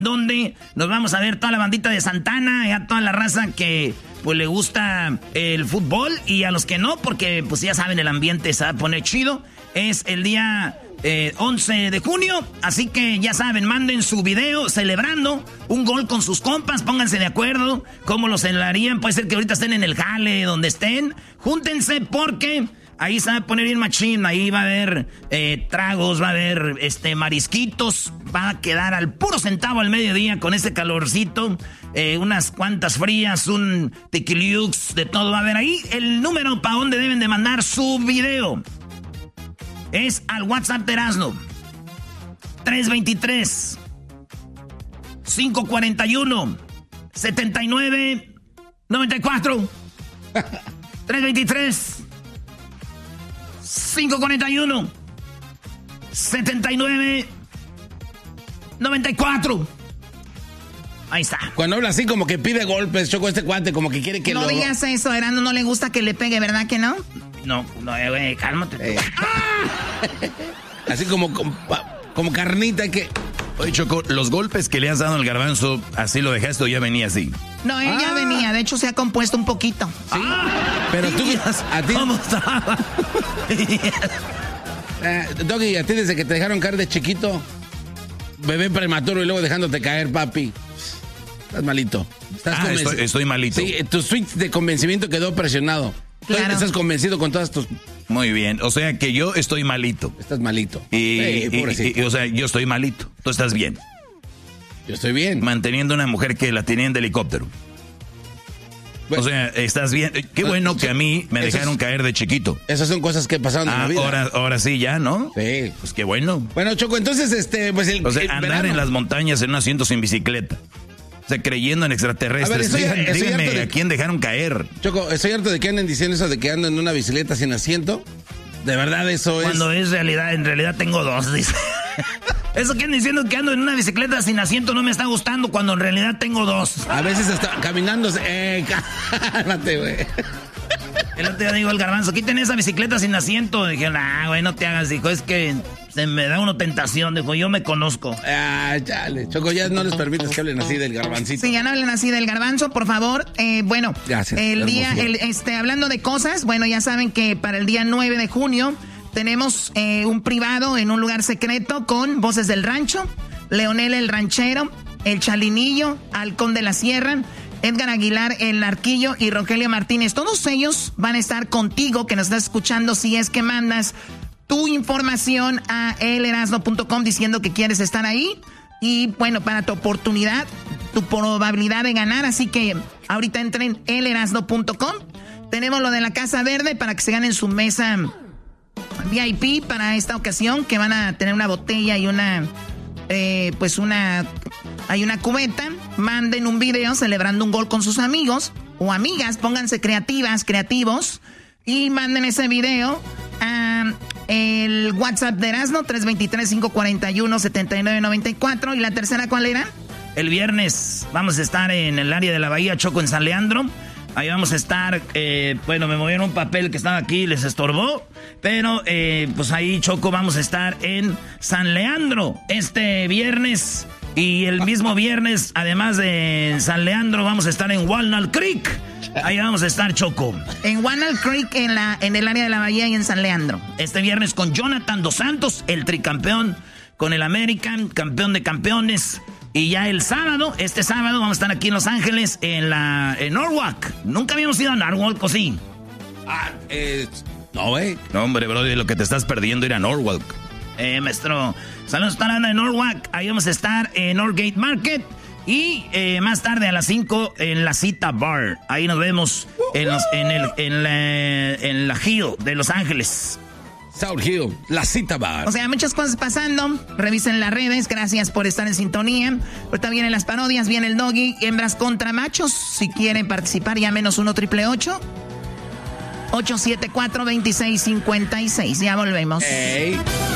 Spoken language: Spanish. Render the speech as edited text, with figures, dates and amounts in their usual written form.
donde nos vamos a ver toda la bandita de Santana, y a toda la raza que pues le gusta el fútbol y a los que no, porque pues ya saben, el ambiente se va a poner chido. Es el día 11 de junio, así que ya saben, manden su video celebrando un gol con sus compas, pónganse de acuerdo cómo lo celebrarían. Puede ser que ahorita estén en el jale, donde estén, júntense porque ahí se va a poner bien machín. Ahí va a haber tragos, va a haber marisquitos, va a quedar al puro centavo al mediodía con ese calorcito, unas cuantas frías, un tequiliux, de todo va a haber ahí. El número para donde deben de mandar su video es al WhatsApp de Erasmo, 323-541-7994. 323-541-7994. Ahí está. Cuando habla así como que pide golpes, Choco, este cuate como que quiere que no digas eso, Erasmo, no le gusta que le pegue, ¿verdad que no? No, güey, cálmate. Así como carnita que... Oye, Choco, los golpes que le has dado al Garbanzo, ¿así lo dejaste o ya venía así? No, él ya venía, de hecho se ha compuesto un poquito. Sí, pero tú... ¿A ti? ¿Cómo estaba? Doggy, a ti desde que te dejaron caer de chiquito, bebé prematuro y luego dejándote caer, papi. Estás malito. Estoy malito. Sí, tu switch de convencimiento quedó presionado. Claro. Estás convencido con todas tus... Muy bien, o sea que yo estoy malito. Estás malito. O sea, yo estoy malito. Tú estás bien. Yo estoy bien. Manteniendo una mujer que la tenía en helicóptero. Bueno, o sea, estás bien. Qué bueno que a mí me dejaron caer de chiquito. Esas son cosas que pasaron en la vida. Ahora sí ya, ¿no? Sí. Pues qué bueno. Bueno, Choco, entonces, pues andar verano en las montañas en un asiento sin bicicleta. O sea, creyendo en extraterrestres. Díganme, ¿a quién dejaron caer? Choco, estoy harto de que anden diciendo eso de que ando en una bicicleta sin asiento. De verdad, eso Cuando es realidad, en realidad tengo dos, dice. Eso que andan diciendo que ando en una bicicleta sin asiento no me está gustando, cuando en realidad tengo dos. A veces hasta caminando, cálmate, güey. El otro día digo al Garbanzo, quiten esa bicicleta sin asiento. Dije, güey, no te hagas. Dijo, es que se me da una tentación. Dijo, yo me conozco. Chale. Choco, ya no les permites que hablen así del Garbancito. Sí, ya no hablen así del Garbanzo, por favor. Bueno, gracias, el día, hablando de cosas, bueno, ya saben que para el día 9 de junio tenemos un privado en un lugar secreto con Voces del Rancho, Leonel el Ranchero, el Chalinillo, Halcón de la Sierra, Edgar Aguilar, el Arquillo y Rogelio Martínez. Todos ellos van a estar contigo, que nos estás escuchando, si es que mandas tu información a elerasno.com diciendo que quieres estar ahí. Y bueno, para tu oportunidad, tu probabilidad de ganar. Así que ahorita entren en elerasno.com. Tenemos lo de la Casa Verde para que se ganen su mesa VIP para esta ocasión, que van a tener una botella y hay una cubeta. Manden un video celebrando un gol con sus amigos o amigas, pónganse creativos y manden ese video a el WhatsApp de Erasmo, 323-541-7994. ¿Y la tercera cuál era? El viernes vamos a estar en el área de la Bahía, Choco, en San Leandro. Ahí vamos a estar, me movieron un papel que estaba aquí, les estorbó. Pero, pues ahí, Choco, vamos a estar en San Leandro este viernes. Y el mismo viernes, además de San Leandro, vamos a estar en Walnut Creek. Ahí vamos a estar, Choco. En Walnut Creek, en el área de la Bahía y en San Leandro. Este viernes con Jonathan Dos Santos, el tricampeón, con el American, campeón de campeones. Y ya el sábado, este sábado, vamos a estar aquí en Los Ángeles, en Norwalk. Nunca habíamos ido a Norwalk, ¿o sí? No, güey. No, hombre, bro, lo que te estás perdiendo ir a Norwalk. Maestro, saludos a en Norwalk. Ahí vamos a estar en Northgate Market. Y más tarde a las 5 en la Cita Bar. Ahí nos vemos en la Hill de Los Ángeles. South Hill, la Cita Bar. O sea, muchas cosas pasando. Revisen las redes. Gracias por estar en sintonía. Ahorita vienen las parodias, viene el Doggy, hembras contra machos. Si quieren participar, llámenos 1-888-874-2656. Ya volvemos. Hey.